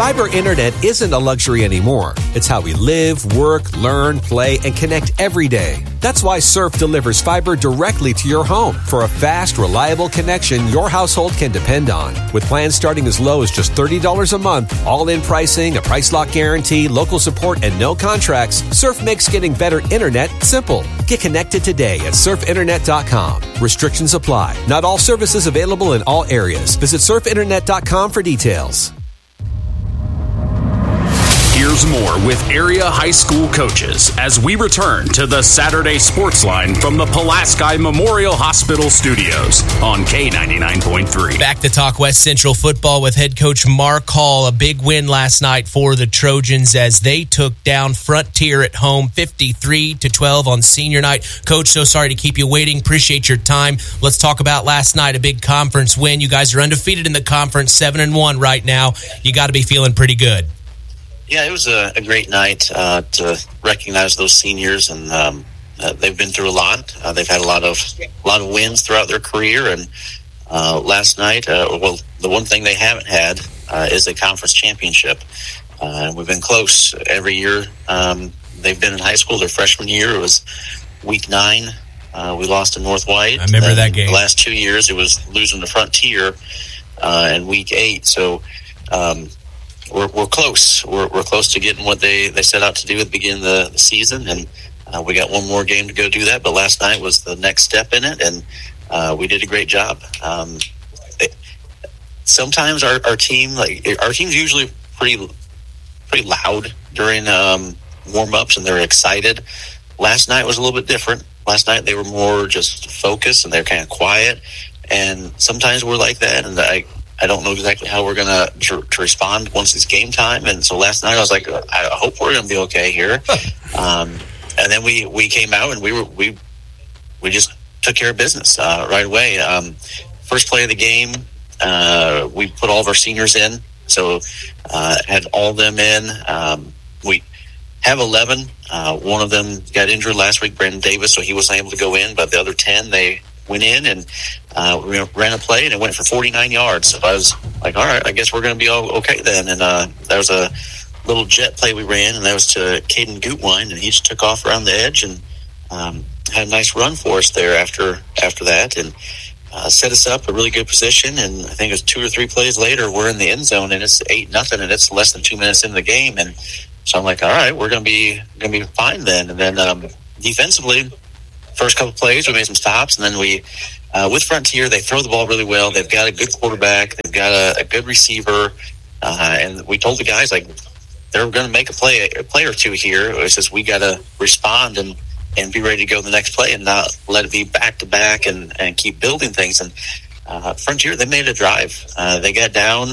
Fiber internet isn't a luxury anymore. It's how we live, work, learn, play, and connect every day. That's why Surf delivers fiber directly to your home for a fast, reliable connection your household can depend on. With plans starting as low as just $30 a month, all-in pricing, a price lock guarantee, local support, and no contracts, Surf makes getting better internet simple. Get connected today at surfinternet.com. Restrictions apply. Not all services available in all areas. Visit surfinternet.com for details. Here's more with area high school coaches as we return to the Saturday Sports Line from the Pulaski Memorial Hospital Studios on K99.3. Back to talk West Central football with head coach Mark Hall. A big win last night for the Trojans as they took down Frontier at home 53-12 on senior night. Coach, so sorry to keep you waiting. Appreciate your time. Let's talk about last night, a big conference win. You guys are undefeated in the conference, 7-1 right now. You got to be feeling pretty good. Yeah, it was a great night to recognize those seniors, and they've been through a lot. They've had a lot of wins throughout their career, and last night, the one thing they haven't had is a conference championship. We've been close every year. They've been in high school. Their freshman year, it was week 9. We lost to North White. I remember that game. The last 2 years, it was losing to Frontier in week 8. So. We're close. We're close to getting what they set out to do at the beginning of the season, and we got one more game to go do that. But last night was the next step in it, and we did a great job. Sometimes our team's usually pretty loud during warm-ups, and they're excited. Last night was a little bit different. Last night they were more just focused, and they're kind of quiet. And sometimes we're like that, and I don't know exactly how we're going to respond once it's game time. And so last night I was like, I hope we're going to be okay here. And then we came out and we just took care of business right away. First play of the game, we put all of our seniors in. So had all of them in. We have 11. One of them got injured last week, Brandon Davis, so he wasn't able to go in. But the other 10, they went in and we ran a play, and it went for 49 yards. So I was like, all right, I guess we're going to be all okay then. And there was a little jet play we ran, and that was to Caden Gutwine, and he just took off around the edge and had a nice run for us there after that, and set us up a really good position. And I think it was 2 or 3 plays later, we're in the end zone, and it's 8-0, and it's less than 2 minutes into the game. And so I'm like, all right, we're going to be fine then. And then defensively, first couple plays, we made some stops, and then we, with Frontier, they throw the ball really well. They've got a good quarterback. They've got a good receiver. And we told the guys, like, they're going to make a play or two here. It's just we got to respond and be ready to go the next play and not let it be back-to-back and keep building things. And Frontier, they made a drive. They got down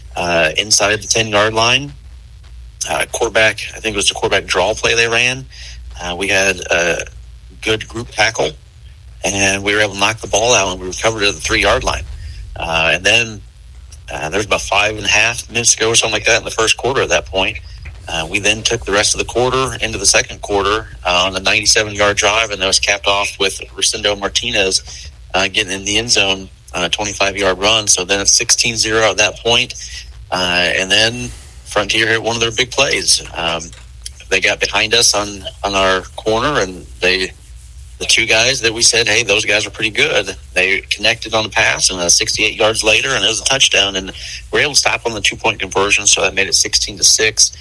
inside the 10-yard line. Quarterback, I think it was the quarterback draw play they ran. We had good group tackle, and we were able to knock the ball out, and we recovered at the 3-yard line. And then there was about 5.5 minutes to go or something like that in the first quarter at that point. We then took the rest of the quarter into the second quarter on a 97-yard drive, and that was capped off with Rosendo Martinez getting in the end zone on a 25-yard run. So then it's 16-0 at that point. And then Frontier hit one of their big plays. They got behind us on our corner, and the 2 guys that we said, hey, those guys are pretty good, they connected on the pass, and 68 yards later, and it was a touchdown, and we were able to stop on the 2-point conversion, so that made it 16-6.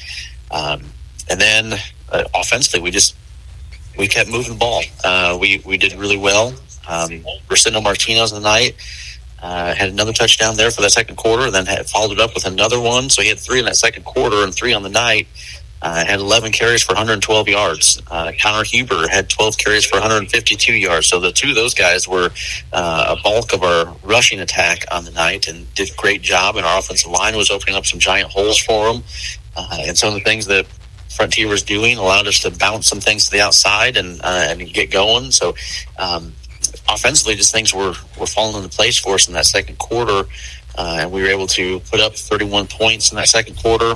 And then offensively, we kept moving the ball. We did really well. Rosendo Martinez on the night had another touchdown there for that second quarter, and then had followed it up with another one, so he had 3 in that second quarter and 3 on the night. Had 11 carries for 112 yards. Connor Huber had 12 carries for 152 yards. So the 2 of those guys were a bulk of our rushing attack on the night and did a great job. And our offensive line was opening up some giant holes for them. And some of the things that Frontier was doing allowed us to bounce some things to the outside and get going. So offensively, just things were falling into place for us in that second quarter. And we were able to put up 31 points in that second quarter.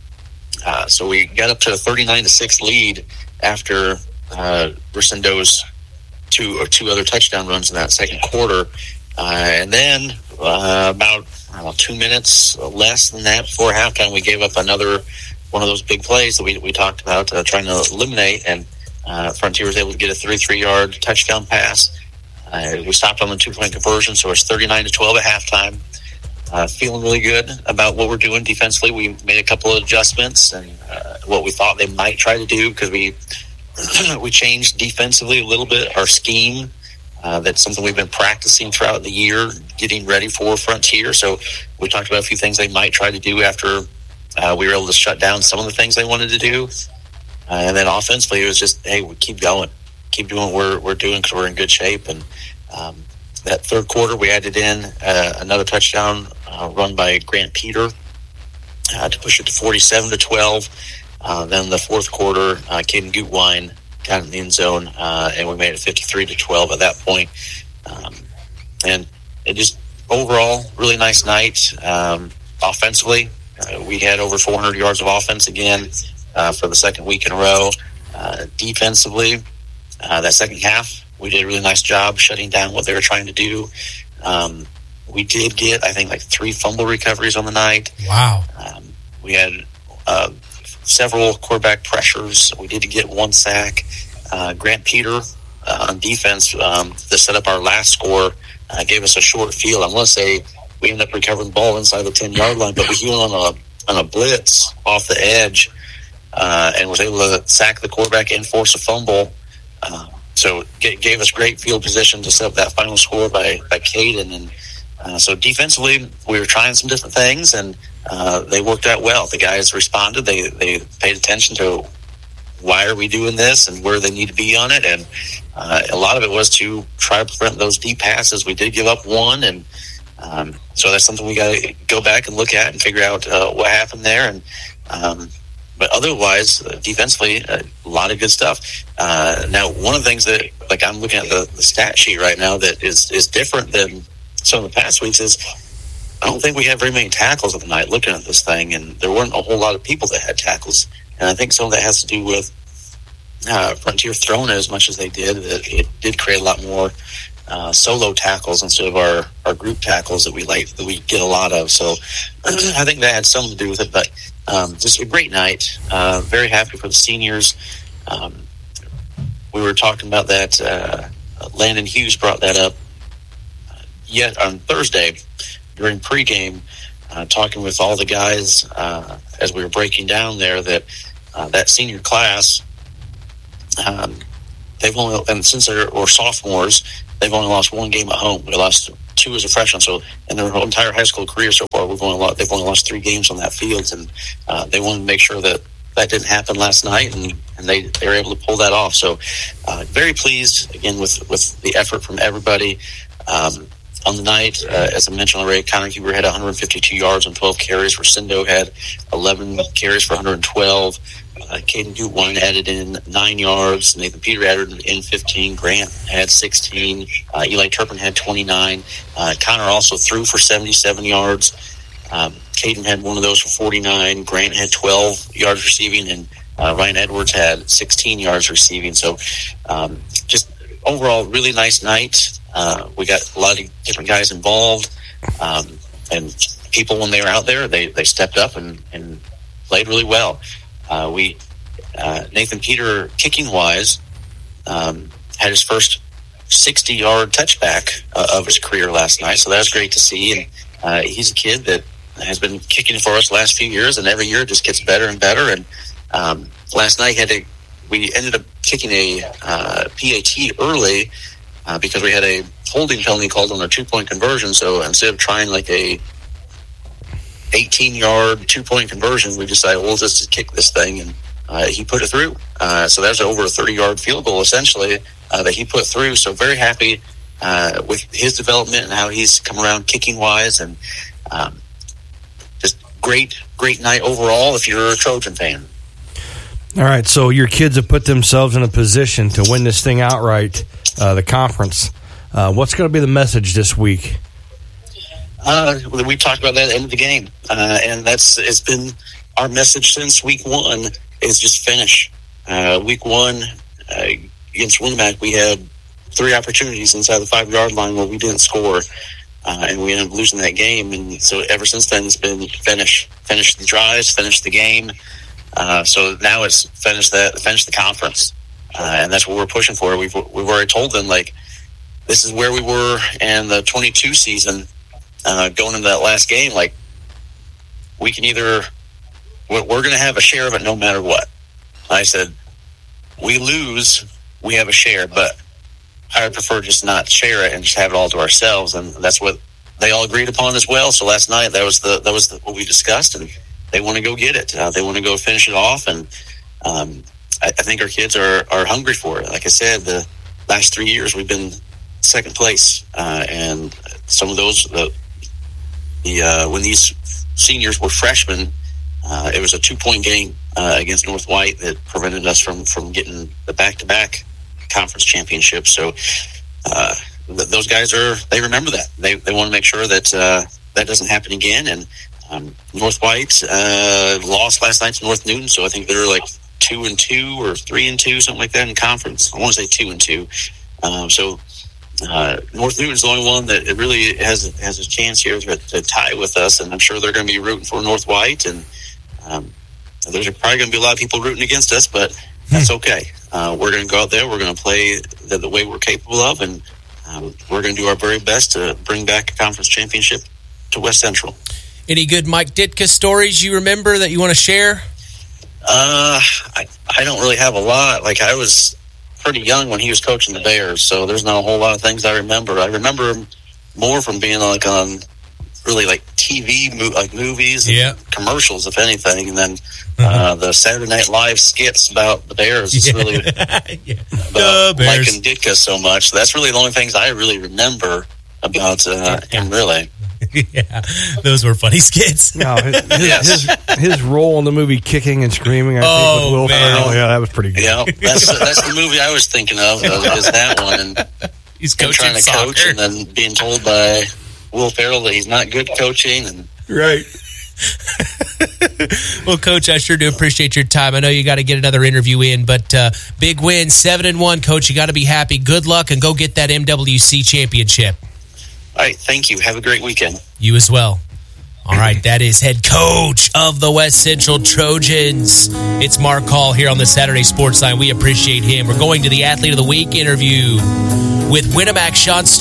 So we got up to a 39-6 lead after Rosendo's two other touchdown runs in that second quarter. And then about 2 minutes less than that before halftime, we gave up another one of those big plays that we talked about, trying to eliminate, and Frontier was able to get a 33-yard touchdown pass. We stopped on the 2-point conversion, so it's 39-12 at halftime. Feeling really good about what we're doing defensively. We made a couple of adjustments and what we thought they might try to do, because we changed defensively a little bit our scheme. That's something we've been practicing throughout the year, getting ready for Frontier. So we talked about a few things they might try to do after we were able to shut down some of the things they wanted to do. And then offensively, it was just, hey, we keep going. Keep doing what we're doing, because we're in good shape. And that third quarter, we added in another touchdown run by Grant Peter to push it to 47-12. Then the fourth quarter, Caden Gutwine got in the end zone, and we made it 53-12 at that point. And it just overall really nice night. Offensively, we had over 400 yards of offense again for the second week in a row. Defensively, that second half, we did a really nice job shutting down what they were trying to do. We did get, I think, like 3 fumble recoveries on the night. Wow. We had several quarterback pressures. We did get 1 sack. Grant Peter on defense to set up our last score gave us a short field. I'm going to say we ended up recovering the ball inside the 10-yard line, but we went on a blitz off the edge and was able to sack the quarterback and force a fumble. So it gave us great field position to set up that final score by Caden. And so defensively, we were trying some different things, and they worked out well. The guys responded. They paid attention to why are we doing this and where they need to be on it. And a lot of it was to try to prevent those deep passes. We did give up 1, and so that's something we got to go back and look at and figure out what happened there. And but otherwise, defensively, a lot of good stuff. Now, one of the things that, like, I'm looking at the stat sheet right now that is different than some of the past weeks is I don't think we had very many tackles of the night looking at this thing, and there weren't a whole lot of people that had tackles. And I think some of that has to do with Frontier throwing as much as they did. It did create a lot more solo tackles instead of our group tackles that we get a lot of. So I think that had something to do with it. But just a great night. Very happy for the seniors. We were talking about that. Landon Hughes brought that up yet on Thursday during pregame, talking with all the guys as we were breaking down there that senior class, they've only, and since they're sophomores, they've only lost 1 game at home. We lost 2 as a freshman. So in their entire high school career so far, they've only lost 3 games on that field, and they wanted to make sure that didn't happen last night, and they were able to pull that off. So very pleased again with the effort from everybody. On the night, as I mentioned already, Connor Huber had 152 yards on 12 carries. Rosendo had 11 carries for 112. Caden Gutwine added in 9 yards. Nathan Peter added in 15. Grant had 16. Eli Turpin had 29. Connor also threw for 77 yards. Caden had one of those for 49. Grant had 12 yards receiving, and Ryan Edwards had 16 yards receiving. So just overall, really nice night. We got a lot of different guys involved, and people, when they were out there, they stepped up and played really well. Nathan Peter, kicking wise, had his first 60-yard touchback of his career last night, so that was great to see. And he's a kid that has been kicking for us the last few years, and every year it just gets better and better. And last night we ended up kicking a PAT early because we had a holding penalty called on a 2-point conversion. So instead of trying like a 18-yard 2-point conversion, we decided, we'll just kick this thing, and he put it through. So that's over a 30-yard field goal, essentially, that he put through. So very happy with his development and how he's come around kicking-wise, and just great night overall if you're a Trojan fan. All right, so your kids have put themselves in a position to win this thing outright, the conference. What's going to be the message this week? We talked about that at the end of the game, and it's been our message since week 1 is just finish. Week 1 against Winamac, we had 3 opportunities inside the 5-yard line where we didn't score. and we ended up losing that game. And so ever since then, it's been finish the drives, finish the game. So now it's finish the conference, and that's what we're pushing for. We've already told them, like, this is where we were in the 22 season, going into that last game. Like, we can we're going to have a share of it no matter what. I said, we lose, we have a share, but I would prefer just not share it and just have it all to ourselves. And that's what they all agreed upon as well. So last night, that was what we discussed, and they want to go get it. They want to go finish it off, and I think our kids are hungry for it. Like I said, the last 3 years we've been second place, and some of those when these seniors were freshmen, it was a 2-point game against North White that prevented us from getting the back-to-back conference championship. So those guys they remember that. They want to make sure that that doesn't happen again. And North White lost last night to North Newton, so I think they're like 2-2 or 3-2, something like that in conference. I want to say 2-2. So North Newton's the only one that it really has a chance here to tie with us, and I'm sure they're going to be rooting for North White. And there's probably going to be a lot of people rooting against us, but that's okay. We're going to go out there. We're going to play the way we're capable of, and we're going to do our very best to bring back a conference championship to West Central. Any good Mike Ditka stories you remember that you want to share? I don't really have a lot. Like, I was pretty young when he was coaching the Bears, so there's not a whole lot of things I remember. I remember him more from being like on really like TV, like movies and commercials, if anything. And then the Saturday Night Live skits about the Bears is really about Mike and Ditka so much. So that's really the only things I really remember about him, really. Yeah, those were funny skits. No, his role in the movie Kicking and Screaming, I think, with Will Ferrell, that was pretty good. Yeah, that's the movie I was thinking of, is that one. And he's coaching trying to soccer. coach and then being told by Will Ferrell that he's not good coaching. And right. Well, Coach, I sure do appreciate your time. I know you got to get another interview in, but big win, 7-1, Coach. You got to be happy. Good luck, and go get that MWC championship. All right, thank you. Have a great weekend. You as well. All right, that is head coach of the West Central Trojans. It's Mark Hall here on the Saturday Sports Line. We appreciate him. We're going to the Athlete of the Week interview with Winamax Sean